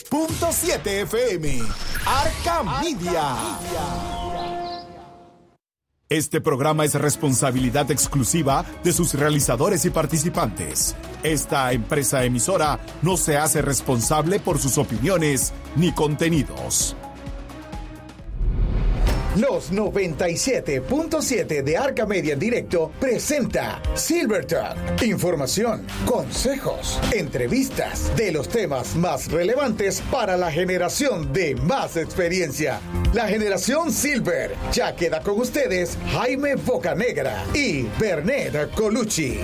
97.7 FM. Arca Media. Este programa es responsabilidad exclusiva de sus realizadores y participantes. Esta empresa emisora no se hace responsable por sus opiniones ni contenidos. Los 97.7 de Arca Media en directo presenta Silver Talk. Información, consejos, entrevistas de los temas más relevantes para la generación de más experiencia. La generación Silver. Ya queda con ustedes Jaime Bocanegra y Bernet Colucci.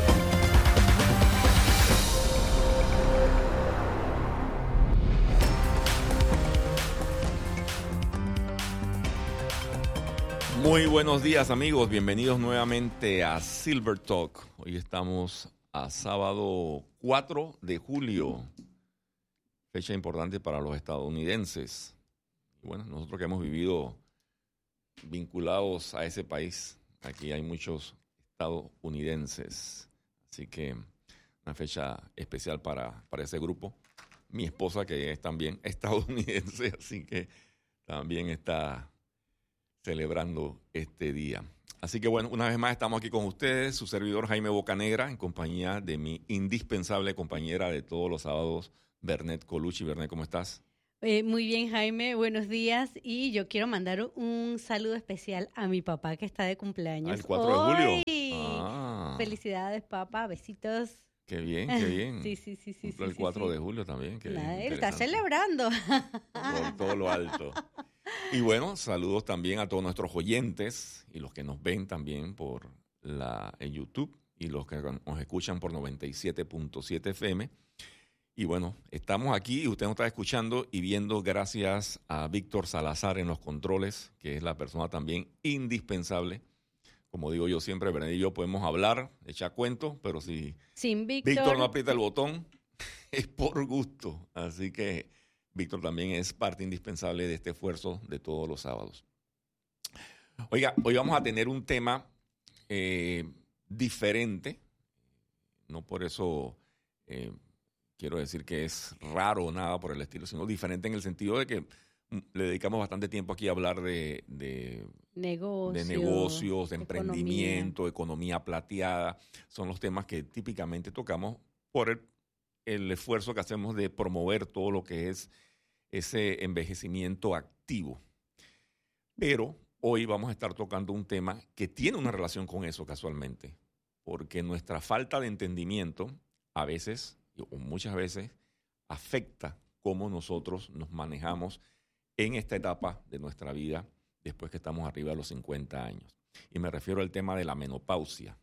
Muy buenos días, amigos, bienvenidos nuevamente a Silver Talk. Hoy estamos a sábado 4 de julio, fecha importante para los estadounidenses. Bueno, nosotros que hemos vivido vinculados a ese país, aquí hay muchos estadounidenses, así que una fecha especial para ese grupo. Mi esposa, que es también estadounidense, así que también está celebrando este día. Así que bueno, una vez más estamos aquí con ustedes, su servidor Jaime Bocanegra, en compañía de mi indispensable compañera de todos los sábados, Bernet Colucci. Bernet, ¿cómo estás? Muy bien, Jaime, buenos días. Y yo quiero mandar un saludo especial a mi papá que está de cumpleaños. El 4 de julio. Felicidades, papá, besitos. Qué bien, qué bien. Sí. El 4 de julio también. Qué bien, él está celebrando. Por todo lo alto. Y bueno, saludos también a todos nuestros oyentes y los que nos ven también por en YouTube y los que nos escuchan por 97.7 FM. Y bueno, estamos aquí y usted nos está escuchando y viendo gracias a Víctor Salazar en los controles, que es la persona también indispensable. Como digo yo siempre, Bernet y yo podemos hablar, echar cuentos, pero si sin Víctor no aprieta el botón, es por gusto. Así que Víctor también es parte indispensable de este esfuerzo de todos los sábados. Oiga, hoy vamos a tener un tema diferente. No por eso quiero decir que es raro o nada por el estilo, sino diferente en el sentido de que le dedicamos bastante tiempo aquí a hablar de negocios, de emprendimiento, economía plateada. Son los temas que típicamente tocamos por el esfuerzo que hacemos de promover todo lo que es ese envejecimiento activo. Pero hoy vamos a estar tocando un tema que tiene una relación con eso casualmente, porque nuestra falta de entendimiento a veces, o muchas veces, afecta cómo nosotros nos manejamos en esta etapa de nuestra vida después que estamos arriba de los 50 años. Y me refiero al tema de la menopausia.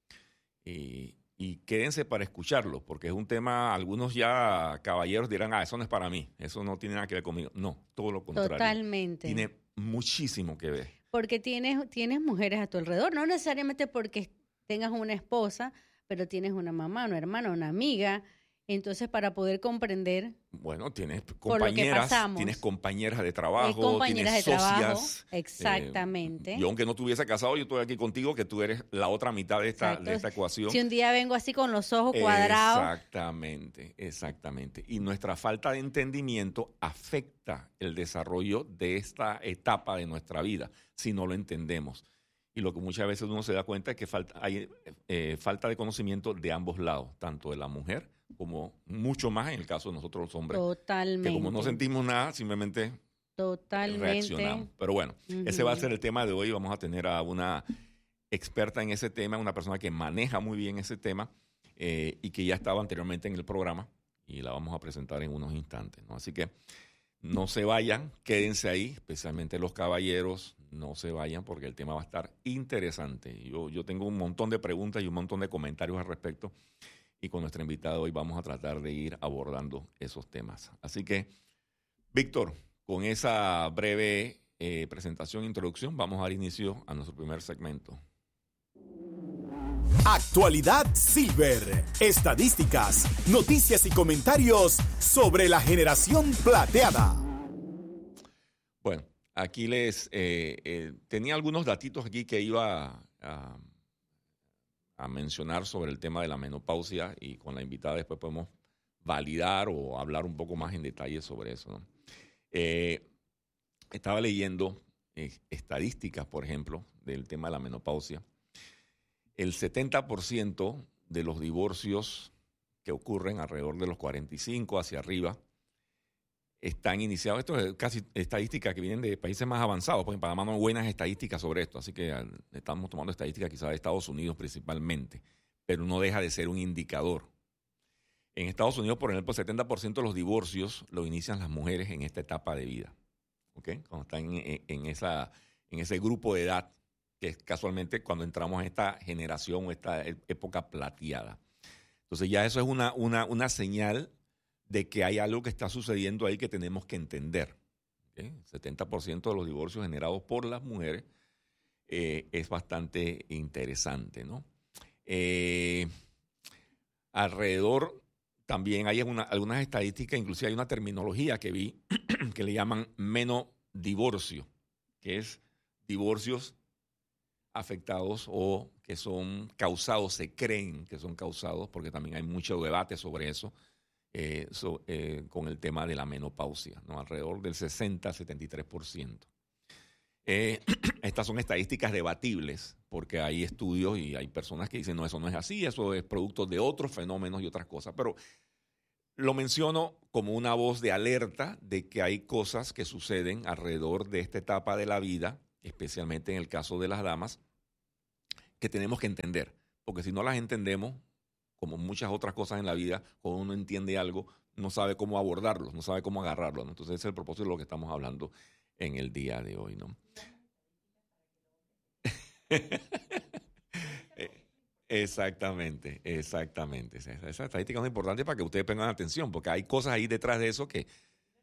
Y quédense para escucharlo, porque es un tema, algunos ya caballeros dirán, eso no es para mí, eso no tiene nada que ver conmigo. No, todo lo contrario. Totalmente. Tiene muchísimo que ver. Porque tienes mujeres a tu alrededor, no necesariamente porque tengas una esposa, pero tienes una mamá, una hermana, una amiga. Entonces, para poder comprender. Bueno, tienes compañeras de trabajo, compañeras tienes de socias. Trabajo, exactamente. Yo, aunque no estuviese casado, yo estoy aquí contigo, que tú eres la otra mitad de esta ecuación. Si un día vengo así con los ojos cuadrados. Exactamente. Y nuestra falta de entendimiento afecta el desarrollo de esta etapa de nuestra vida, si no lo entendemos. Y lo que muchas veces uno se da cuenta es que hay falta de conocimiento de ambos lados, tanto de la mujer como mucho más en el caso de nosotros los hombres. Totalmente. Que como no sentimos nada, simplemente reaccionamos. Pero bueno, ese va a ser el tema de hoy. Vamos a tener a una experta en ese tema, una persona que maneja muy bien ese tema y que ya estaba anteriormente en el programa y la vamos a presentar en unos instantes, ¿no? Así que no se vayan, quédense ahí, especialmente los caballeros, no se vayan porque el tema va a estar interesante. Yo tengo un montón de preguntas y un montón de comentarios al respecto y con nuestra invitada hoy vamos a tratar de ir abordando esos temas. Así que, Víctor, con esa breve presentación e introducción, vamos a dar inicio a nuestro primer segmento. Actualidad Silver. Estadísticas, noticias y comentarios sobre la generación plateada. Bueno, aquí les tenía algunos datitos aquí que iba a mencionar sobre el tema de la menopausia y con la invitada después podemos validar o hablar un poco más en detalle sobre eso, ¿no? Estaba leyendo estadísticas, por ejemplo, del tema de la menopausia. El 70% de los divorcios que ocurren alrededor de los 45 hacia arriba están iniciados. Esto es casi estadísticas que vienen de países más avanzados, porque en Panamá no hay buenas estadísticas sobre esto, así que estamos tomando estadísticas quizás de Estados Unidos principalmente, pero no deja de ser un indicador. En Estados Unidos, por ejemplo, el 70% de los divorcios lo inician las mujeres en esta etapa de vida, ¿okay? Cuando están en ese grupo de edad, que es casualmente cuando entramos en esta generación o esta época plateada. Entonces ya eso es una señal de que hay algo que está sucediendo ahí que tenemos que entender. ¿Okay? 70% de los divorcios generados por las mujeres es bastante interesante, ¿no? Alrededor también hay algunas estadísticas, inclusive hay una terminología que vi que le llaman menodivorcio, que es divorcios afectados o que son causados, se creen que son causados, porque también hay mucho debate sobre eso, con el tema de la menopausia, ¿no? Alrededor del 60-73%. Estas son estadísticas debatibles, porque hay estudios y hay personas que dicen, no, eso no es así, eso es producto de otros fenómenos y otras cosas, pero lo menciono como una voz de alerta de que hay cosas que suceden alrededor de esta etapa de la vida, especialmente en el caso de las damas, que tenemos que entender, porque si no las entendemos, como muchas otras cosas en la vida, cuando uno entiende algo, no sabe cómo abordarlo, no sabe cómo agarrarlo, ¿no? Entonces ese es el propósito de lo que estamos hablando en el día de hoy, ¿no? Exactamente. Esa estadística es importante para que ustedes pongan atención, porque hay cosas ahí detrás de eso que...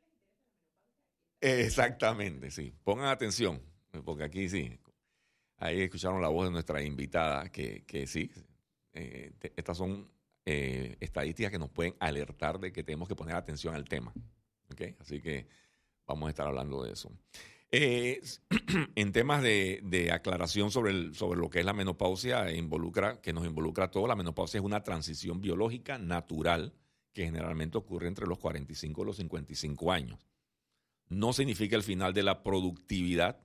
Exactamente, sí. Pongan atención, porque aquí sí. Ahí escucharon la voz de nuestra invitada, que sí. Estas son estadísticas que nos pueden alertar de que tenemos que poner atención al tema. ¿Okay? Así que vamos a estar hablando de eso. En temas de aclaración sobre lo que es la menopausia, que nos involucra a todos, la menopausia es una transición biológica natural que generalmente ocurre entre los 45 y los 55 años. No significa el final de la productividad,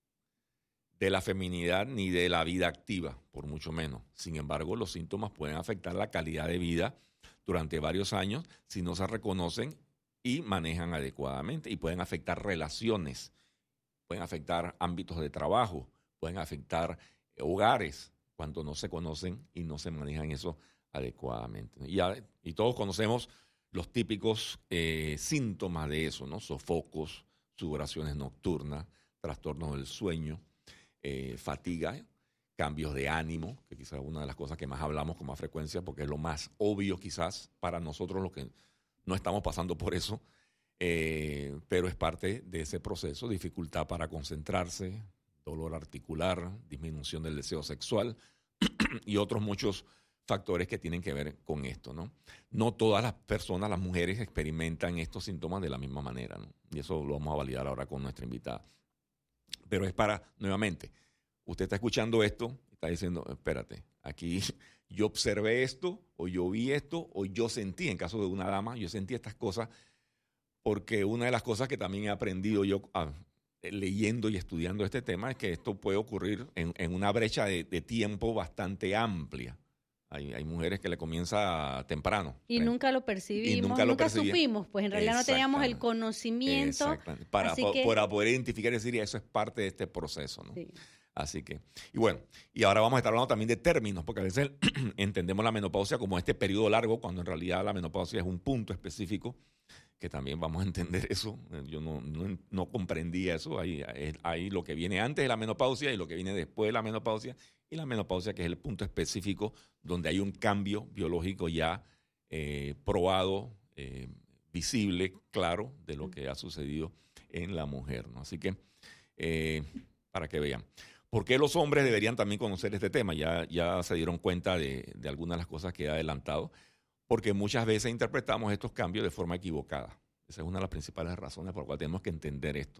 de la feminidad ni de la vida activa, por mucho menos. Sin embargo, los síntomas pueden afectar la calidad de vida durante varios años si no se reconocen y manejan adecuadamente, y pueden afectar relaciones, pueden afectar ámbitos de trabajo, pueden afectar hogares cuando no se conocen y no se manejan eso adecuadamente. Y todos conocemos los típicos síntomas de eso, ¿no? Sofocos, sudoraciones nocturnas, trastornos del sueño, fatiga, cambios de ánimo, que quizás es una de las cosas que más hablamos con más frecuencia, porque es lo más obvio quizás para nosotros los que no estamos pasando por eso, pero es parte de ese proceso, dificultad para concentrarse, dolor articular, disminución del deseo sexual y otros muchos factores que tienen que ver con esto, ¿no? No todas las personas, las mujeres, experimentan estos síntomas de la misma manera, ¿no? Y eso lo vamos a validar ahora con nuestra invitada. Pero es para, nuevamente, usted está escuchando esto, está diciendo, espérate, aquí yo observé esto, o yo vi esto, o yo sentí, en caso de una dama, yo sentí estas cosas, porque una de las cosas que también he aprendido yo leyendo y estudiando este tema es que esto puede ocurrir en una brecha de tiempo bastante amplia. Hay mujeres que le comienza temprano. Y nunca lo percibimos, nunca supimos, pues en realidad no teníamos el conocimiento. Exactamente. Para poder identificar y decir, eso es parte de este proceso, ¿no? Sí. Así que, y bueno, y ahora vamos a estar hablando también de términos, porque a veces entendemos la menopausia como este periodo largo, cuando en realidad la menopausia es un punto específico, que también vamos a entender eso. Yo no comprendía eso. Hay lo que viene antes de la menopausia y lo que viene después de la menopausia, y la menopausia, que es el punto específico donde hay un cambio biológico ya probado, visible, claro, de lo que ha sucedido en la mujer, ¿no? Así que, para que vean. ¿Por qué los hombres deberían también conocer este tema? Ya se dieron cuenta de algunas de las cosas que he adelantado, porque muchas veces interpretamos estos cambios de forma equivocada. Esa es una de las principales razones por las cuales tenemos que entender esto.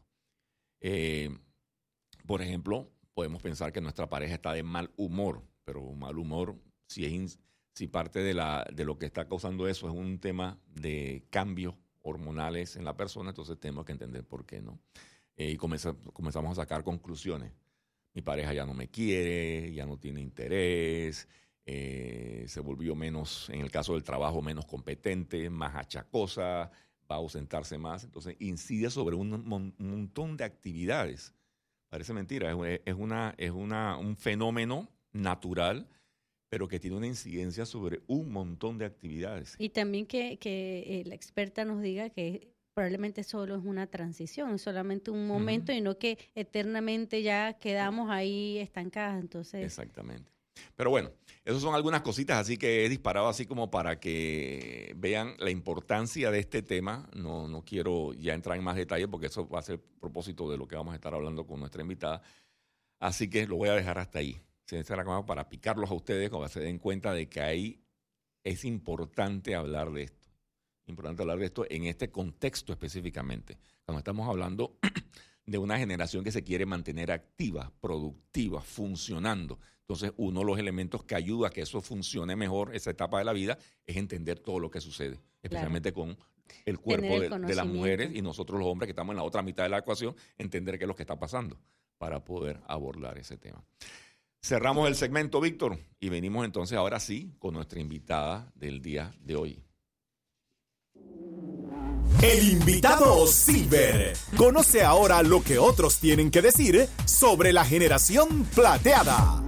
Por ejemplo, podemos pensar que nuestra pareja está de mal humor, pero mal humor, si si parte de lo que está causando eso es un tema de cambios hormonales en la persona, entonces tenemos que entender por qué, ¿no? Y comenzamos a sacar conclusiones. Mi pareja ya no me quiere, ya no tiene interés, se volvió menos, en el caso del trabajo, menos competente, más achacosa, va a ausentarse más. Entonces incide sobre un montón de actividades. Parece mentira, es un fenómeno natural, pero que tiene una incidencia sobre un montón de actividades. Y también que la experta nos diga que probablemente solo es una transición, es solamente un momento y no que eternamente ya quedamos ahí estancadas. Entonces, exactamente. Pero bueno, esas son algunas cositas así que he disparado así como para que vean la importancia de este tema. No quiero ya entrar en más detalle porque eso va a ser propósito de lo que vamos a estar hablando con nuestra invitada. Así que lo voy a dejar hasta ahí. Para picarlos a ustedes, cuando se den cuenta de que ahí es importante hablar de esto. Importante hablar de esto en este contexto específicamente. Cuando estamos hablando de una generación que se quiere mantener activa, productiva, funcionando. Entonces, uno de los elementos que ayuda a que eso funcione mejor, esa etapa de la vida, es entender todo lo que sucede, especialmente con el cuerpo de las mujeres y nosotros los hombres que estamos en la otra mitad de la ecuación, entender qué es lo que está pasando para poder abordar ese tema. Cerramos el segmento, Víctor, y venimos entonces ahora sí con nuestra invitada del día de hoy. El invitado Silver. Conoce ahora lo que otros tienen que decir sobre la generación plateada.